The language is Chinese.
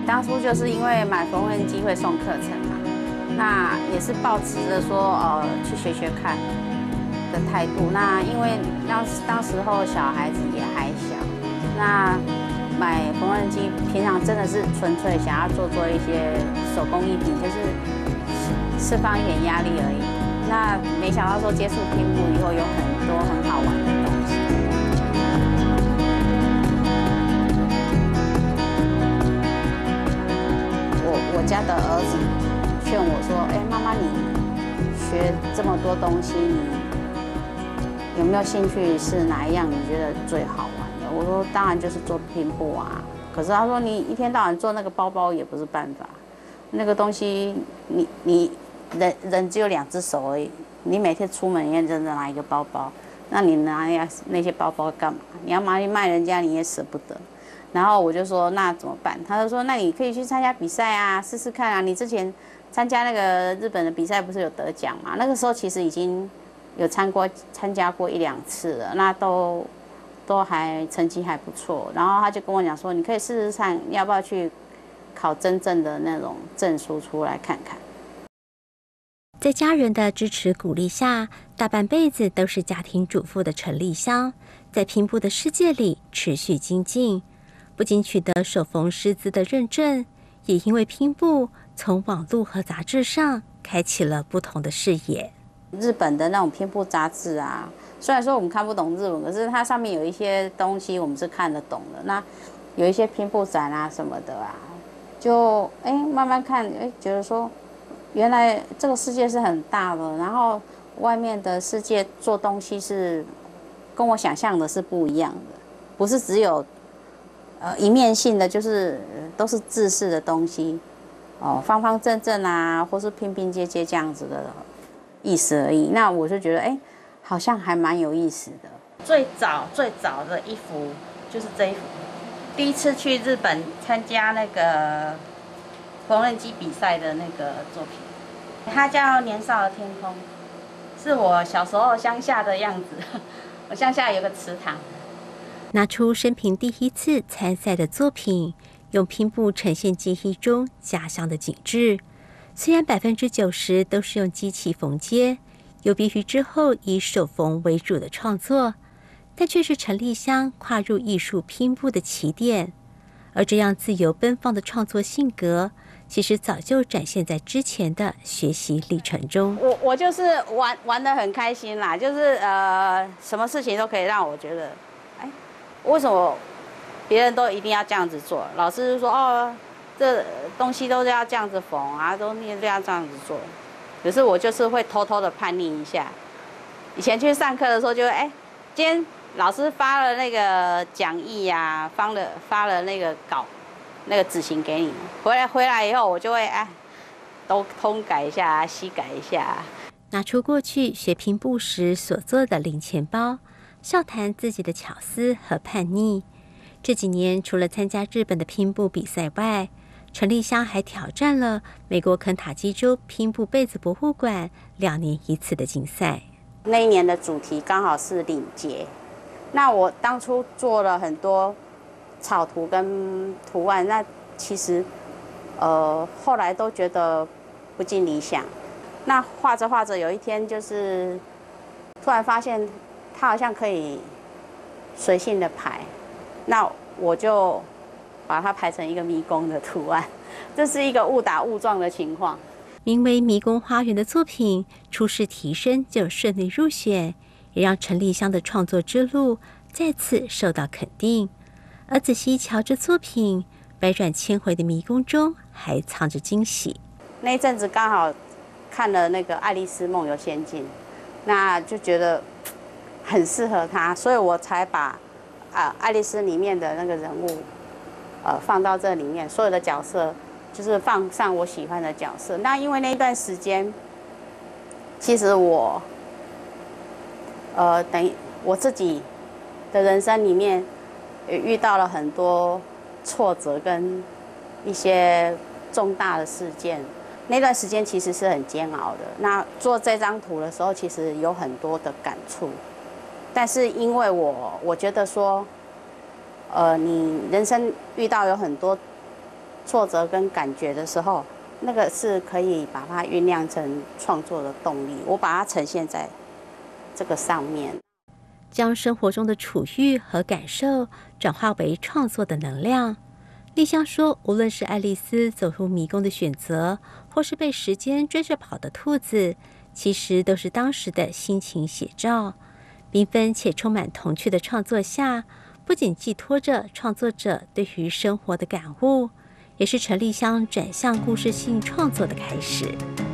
当初就是因为买缝纫机会送课程嘛，那也是抱持着说去学学看的态度。那因为当时候小孩子也还小，那买缝纫机平常真的是纯粹想要做一些手工艺品，就是释放一点压力而已。那没想到说接触拼布以后，有很多很好玩的东西。我家的儿子劝我说：“哎，妈妈，你学这么多东西，你有没有兴趣是哪一样你觉得最好玩的？”我说：“当然就是做拼布啊。”可是他说：“你一天到晚做那个包包也不是办法，那个东西你人只有2只手而已，你每天出门也只拿一个包包，那你拿那些包包干嘛？你要拿去卖人家你也舍不得。”然后我就说那怎么办？他就说那你可以去参加比赛啊，试试看啊。你之前参加那个日本的比赛不是有得奖嘛？那个时候其实已经有参加过1、2次了，那都还成绩还不错。然后他就跟我讲说，你可以试试看，要不要去考真正的那种证书出来看看。 在家人的支持鼓励下，大半辈子都是家庭主妇的陈丽香，在拼布的世界里持续精进。不仅取得手缝师资的认证，也因为拼布从网络和杂志上开启了不同的视野。 日本的那种拼布杂志啊，虽然说我们看不懂日文，可是它上面有一些东西我们是看得懂的。那有一些拼布展啊什么的啊，就慢慢看，觉得说原来这个世界是很大的，然后外面的世界做东西是跟我想象的是不一样的，不是只有一面性的，就是都是制式的东西，方方正正啊，或是拼拼接接这样子的意思而已。那我就觉得，好像还蛮有意思的。最早的一幅就是这一幅，第一次去日本参加那个缝纫机比赛的那个作品，它叫《年少的天空》，是我小时候乡下的样子。我乡下有个池塘。 拿出生平第一次参赛的作品，用拼布呈现记忆中家乡的景致。虽然90%都是用机器缝接，有别于之后以手缝为主的创作，但却是陈丽香跨入艺术拼布的起点。而这样自由奔放的创作性格，其实早就展现在之前的学习历程中。 我就是玩得很开心啦，就是什么事情都可以让我觉得，为什么别人都一定要这样子做？老师就说这东西都要这样子缝啊，都要这样子做。可是我就是会偷偷的叛逆一下。以前去上课的时候就今天老师发了那个讲义啊，发了那个稿，那个纸型给你，回来以后我就会都通改一下，西改一下。 拿出过去学拼布时所做的零钱包，笑谈自己的巧思和叛逆。这几年除了参加日本的拼布比赛外，陈丽香还挑战了美国肯塔基州拼布被子博物馆2年1次的竞赛。 那一年的主题刚好是领结，那我当初做了很多草图跟图案，那其实后来都觉得不尽理想。那画着画着，有一天就是突然发现它好像可以随性的排，那我就把它排成一个迷宫的图案，这是一个误打误撞的情况。 名为《迷宫花园》的作品初试提升就顺利入选，也让陈丽香的创作之路再次受到肯定。而仔细瞧这作品，百转千回的迷宫中还藏着惊喜。 那一阵子刚好看了那个《爱丽丝梦游仙境》，那就觉得很适合她，所以我才把爱丽丝里面的那个人物放到这里面，所有的角色就是放上我喜欢的角色。那因为那段时间，其实我等于我自己的人生里面也遇到了很多挫折跟一些重大的事件，那段时间其实是很煎熬的。那做这张图的时候，其实有很多的感触，但是因为我觉得说，你人生遇到有很多挫折跟感觉的时候，那个是可以把它酝酿成创作的动力。我把它呈现在这个上面， 将生活中的处遇和感受转化为创作的能量。丽香说，无论是爱丽丝走入迷宫的选择，或是被时间追着跑的兔子，其实都是当时的心情写照。缤纷且充满童趣的创作下，不仅寄托着创作者对于生活的感悟，也是陈丽香转向故事性创作的开始。